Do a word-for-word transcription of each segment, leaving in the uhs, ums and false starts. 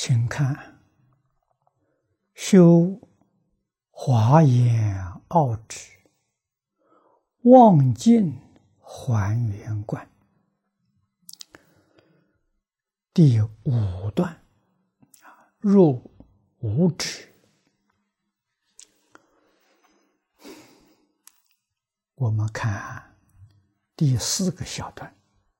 请看修华严奥旨望尽还原观第五段，入无止。我们看第四个小段，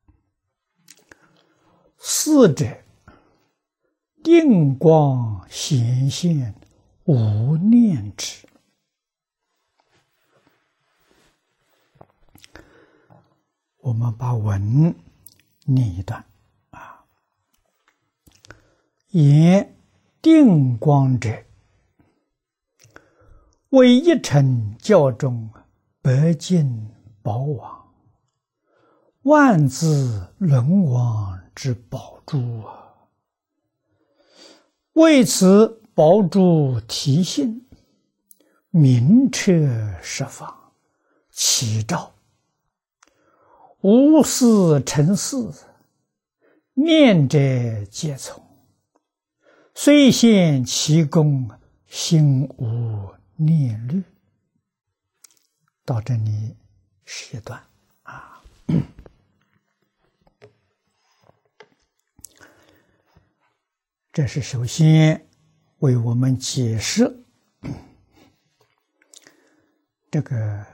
四者定光显现无念智。我们把文念一段啊，言定光者，为一乘教中百境宝王，万字轮王之宝珠啊！为此宝珠体性，明彻十方，启照无事成事，念者皆从。虽现其功，心无念虑。到这里是一段啊。这是首先为我们解释这个